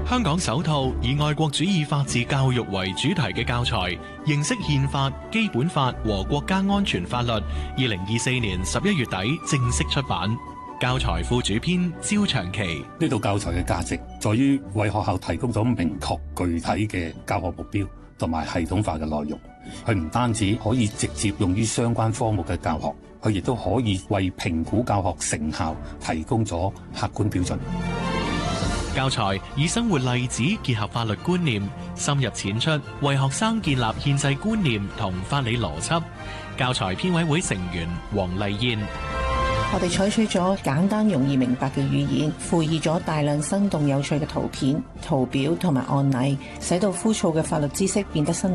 香港首套以愛國主義法治教育為主題嘅教材，認識憲法、基本法和國家安全法律。2024年11月底正式出版。教材副主編焦長期： 呢套教材嘅價值在於為學校提供咗明確具體嘅教學目標同埋系統化嘅內容。佢唔單止可以直接用於相關科目嘅教學，佢亦都可以為評估教學成效提供咗客觀標準。 教材以生活例子結合法律觀念，深入淺出，為學生建立憲制觀念同法理邏輯。教材編委會成員黃麗燕： 我哋採取咗簡單容易明白嘅語言，附以咗大量生動有趣嘅圖片、圖表同埋案例，使到枯燥嘅法律知識變得生